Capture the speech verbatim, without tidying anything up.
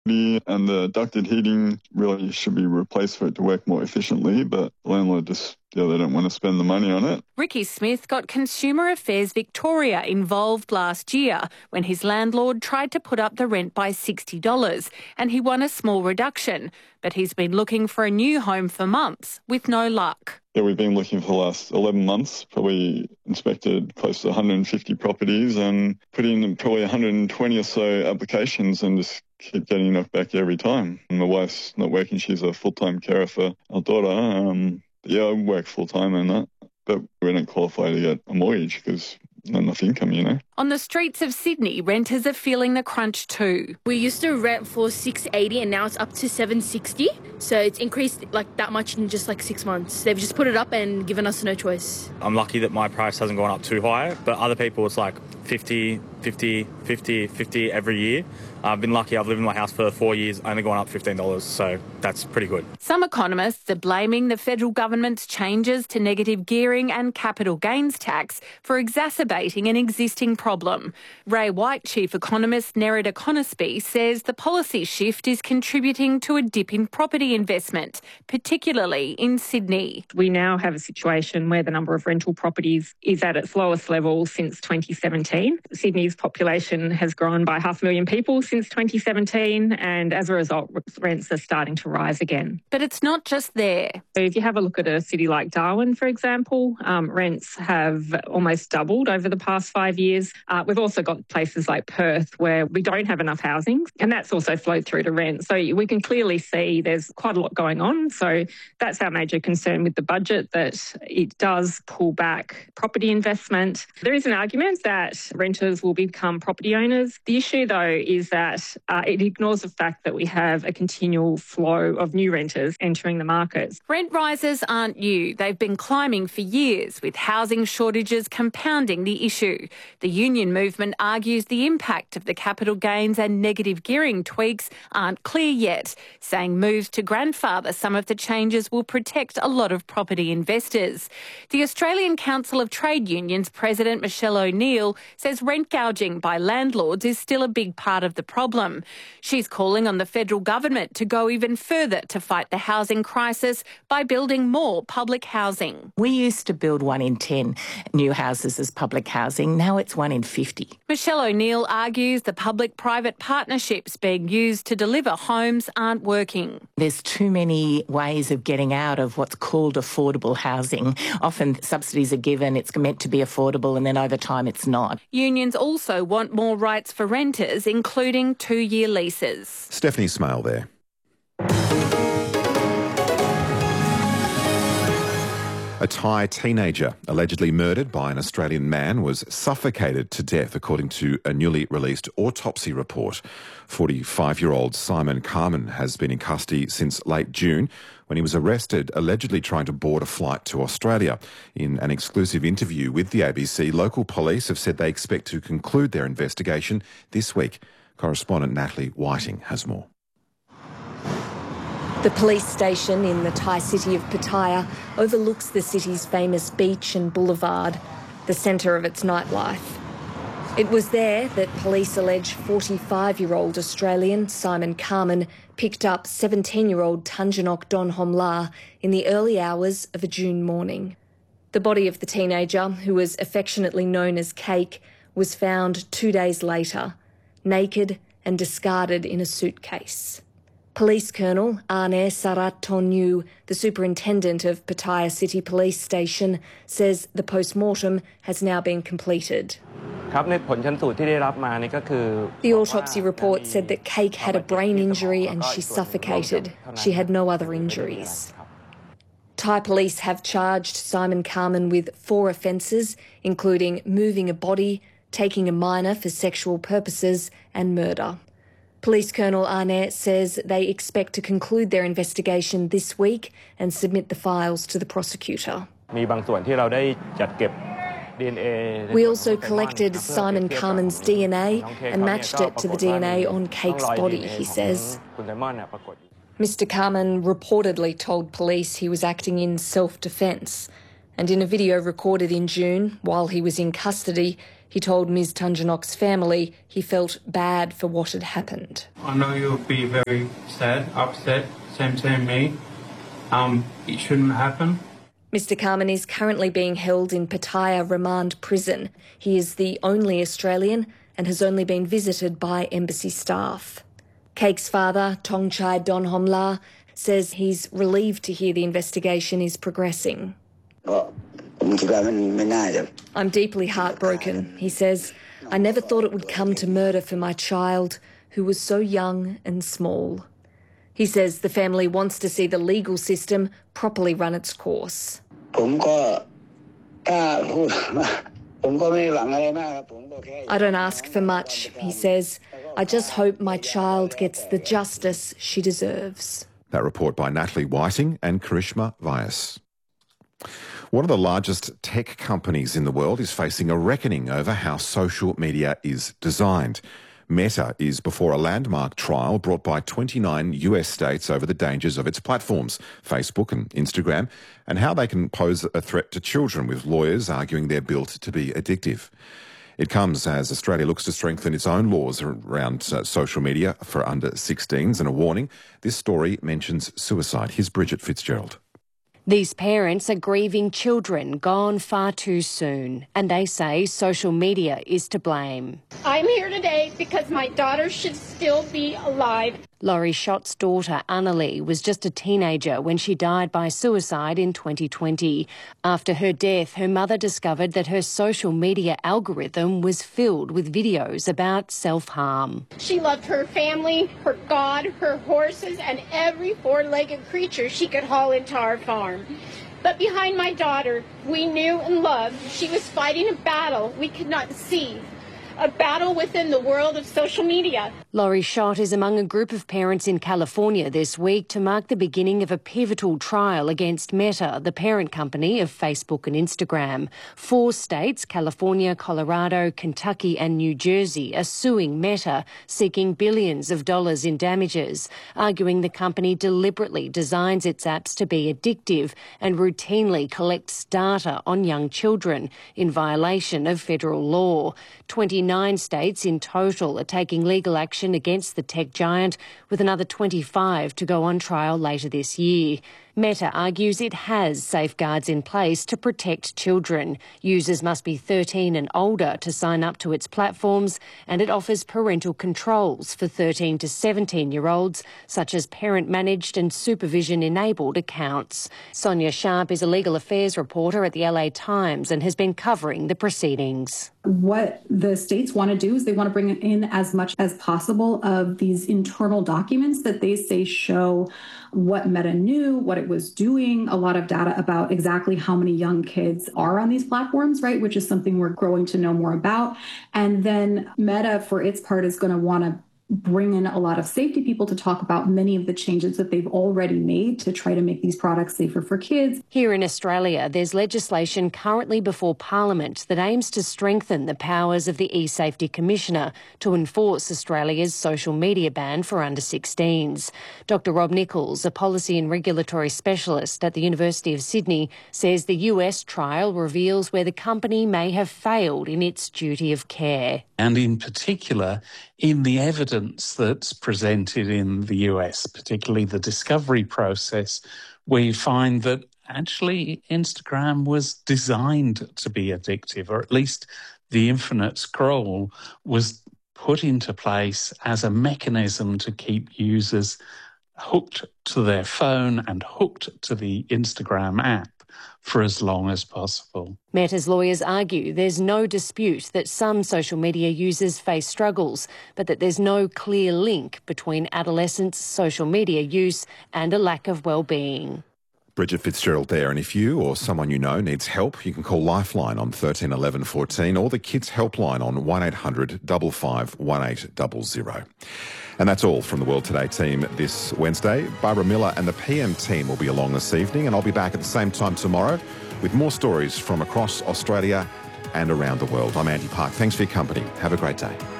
and the ducted heating really should be replaced for it to work more efficiently, but the landlord just, yeah, they don't want to spend the money on it. Ricky Smith got Consumer Affairs Victoria involved last year when his landlord tried to put up the rent by sixty dollars and he won a small reduction. But he's been looking for a new home for months with no luck. Yeah, we've been looking for the last eleven months, probably inspected close to one hundred fifty properties and put in probably one hundred twenty or so applications and just keep getting knocked back every time. And my wife's not working, she's a full-time carer for our daughter. Um, yeah, I work full-time and that, but we don't qualify to get a mortgage because not enough income, you know. On the streets of Sydney, renters are feeling the crunch too. We used to rent for six eighty and now it's up to seven sixty. So it's increased like that much in just like six months. They've just put it up and given us no choice. I'm lucky that my price hasn't gone up too high, but other people it's like fifty, fifty, fifty, fifty every year. I've been lucky. I've lived in my house for four years, only gone up fifteen dollars, so that's pretty good. Some economists are blaming the federal government's changes to negative gearing and capital gains tax for exacerbating an existing problem. Ray White chief economist Nerida Conisby says the policy shift is contributing to a dip in property investment, particularly in Sydney. We now have a situation where the number of rental properties is at its lowest level since twenty seventeen. Sydney's population has grown by half a million people since twenty seventeen, and as a result, rents are starting to rise again. But it's not just there. So if you have a look at a city like Darwin, for example, um, rents have almost doubled over the past five years. Uh, we've also got places like Perth where we don't have enough housing, and that's also flowed through to rent. So we can clearly see there's quite a lot going on. So that's our major concern with the budget, that it does pull back property investment. There is an argument that renters will become property owners. The issue, though, is that that uh, it ignores the fact that we have a continual flow of new renters entering the market. Rent rises aren't new. They've been climbing for years, with housing shortages compounding the issue. The union movement argues the impact of the capital gains and negative gearing tweaks aren't clear yet, saying moves to grandfather some of the changes will protect a lot of property investors. The Australian Council of Trade Unions President Michelle O'Neill says rent gouging by landlords is still a big part of the problem. She's calling on the federal government to go even further to fight the housing crisis by building more public housing. We used to build one in ten new houses as public housing. Now it's one in fifty. Michelle O'Neill argues the public-private partnerships being used to deliver homes aren't working. There's too many ways of getting out of what's called affordable housing. Often subsidies are given, it's meant to be affordable, and then over time it's not. Unions also want more rights for renters, including two-year leases. Stephanie Smale there. A Thai teenager allegedly murdered by an Australian man was suffocated to death, according to a newly released autopsy report. forty-five-year-old Simon Carman has been in custody since late June when he was arrested, allegedly trying to board a flight to Australia. In an exclusive interview with the A B C, local police have said they expect to conclude their investigation this week. Correspondent Natalie Whiting has more. The police station in the Thai city of Pattaya overlooks the city's famous beach and boulevard, the centre of its nightlife. It was there that police allege forty-five-year-old Australian Simon Carman picked up seventeen-year-old Tanjanok Donhomla in the early hours of a June morning. The body of the teenager, who was affectionately known as Cake, was found two days later, naked and discarded in a suitcase. Police Colonel Arne Sarat-Tonyu, the superintendent of Pattaya City Police Station, says the post-mortem has now been completed. The autopsy report said that Cake had a brain injury and she suffocated. She had no other injuries. Thai police have charged Simon Carman with four offences, including moving a body, taking a minor for sexual purposes and murder. Police Colonel Arnett says they expect to conclude their investigation this week and submit the files to the prosecutor. We also collected Simon Carman's D N A and matched it to the D N A on Cake's body, he says. Mister Carman reportedly told police he was acting in self-defence, and in a video recorded in June while he was in custody, He told Miz Tunjanok's family he felt bad for what had happened. I know you'll be very sad, upset, same same me. Um, it shouldn't happen. Mister Carman is currently being held in Pattaya Remand Prison. He is the only Australian and has only been visited by embassy staff. Cake's father, Tongchai Donhomla, says he's relieved to hear the investigation is progressing. I'm deeply heartbroken, he says. I never thought it would come to murder for my child, who was so young and small. He says the family wants to see the legal system properly run its course. I don't ask for much, he says. I just hope my child gets the justice she deserves. That report by Natalie Whiting and Karishma Vyas. One of the largest tech companies in the world is facing a reckoning over how social media is designed. Meta is before a landmark trial brought by twenty-nine U S states over the dangers of its platforms, Facebook and Instagram, and how they can pose a threat to children, with lawyers arguing they're built to be addictive. It comes as Australia looks to strengthen its own laws around uh, social media for under sixteens, and a warning, this story mentions suicide. Here's Bridget Fitzgerald. These parents are grieving children gone far too soon, and they say social media is to blame. I'm here today because my daughter should still be alive. Laurie Schott's daughter, Annalie, was just a teenager when she died by suicide in twenty twenty. After her death, her mother discovered that her social media algorithm was filled with videos about self-harm. She loved her family, her God, her horses, and every four-legged creature she could haul into our farm. But behind my daughter, we knew and loved she was fighting a battle we could not see. A battle within the world of social media. Laurie Schott is among a group of parents in California this week to mark the beginning of a pivotal trial against Meta, the parent company of Facebook and Instagram. Four states, California, Colorado, Kentucky and New Jersey, are suing Meta, seeking billions of dollars in damages, arguing the company deliberately designs its apps to be addictive and routinely collects data on young children in violation of federal law. twenty-nine states in total are taking legal action against the tech giant, with another twenty-five to go on trial later this year. Meta argues it has safeguards in place to protect children. Users must be thirteen and older to sign up to its platforms, and it offers parental controls for thirteen to seventeen-year-olds, such as parent-managed and supervision-enabled accounts. Sonia Sharp is a legal affairs reporter at the L A Times and has been covering the proceedings. What the states want to do is they want to bring in as much as possible of these internal documents that they say show what Meta knew, what it was doing, a lot of data about exactly how many young kids are on these platforms, right, which is something we're growing to know more about. And then Meta, for its part, is going to want to bring in a lot of safety people to talk about many of the changes that they've already made to try to make these products safer for kids. Here in Australia, there's legislation currently before Parliament that aims to strengthen the powers of the eSafety Commissioner to enforce Australia's social media ban for under sixteens. Doctor Rob Nichols, a policy and regulatory specialist at the University of Sydney, says the U S trial reveals where the company may have failed in its duty of care. And in particular, in the evidence that's presented in the U S, particularly the discovery process, we find that actually Instagram was designed to be addictive, or at least the infinite scroll was put into place as a mechanism to keep users hooked to their phone and hooked to the Instagram app for as long as possible. Meta's lawyers argue there's no dispute that some social media users face struggles, but that there's no clear link between adolescents' social media use and a lack of well-being. Bridget Fitzgerald there, and if you or someone you know needs help, you can call Lifeline on thirteen eleven fourteen or the Kids Helpline on one eight hundred five five one eight zero zero. And that's all from the World Today team this Wednesday. Barbara Miller and the P M team will be along this evening, and I'll be back at the same time tomorrow with more stories from across Australia and around the world. I'm Andy Park. Thanks for your company. Have a great day.